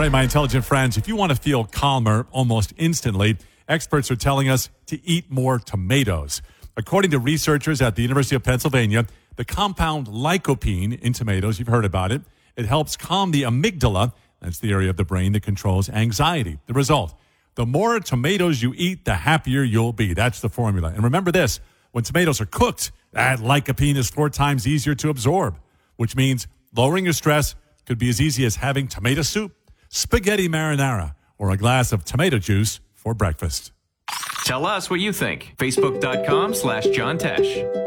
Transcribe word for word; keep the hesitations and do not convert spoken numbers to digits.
right, my intelligent friends, if you want to feel calmer almost instantly, experts are telling us to eat more tomatoes. According to researchers at the University of Pennsylvania, the compound lycopene in tomatoes, you've heard about it, it helps calm the amygdala. That's the area of the brain that controls anxiety. The result, the more tomatoes you eat, the happier you'll be. That's the formula. And remember this, when tomatoes are cooked, that lycopene is four times easier to absorb, which means lowering your stress could be as easy as having tomato soup, spaghetti marinara, or a glass of tomato juice for breakfast. Tell us what you think. Facebook.com slash John Tesh.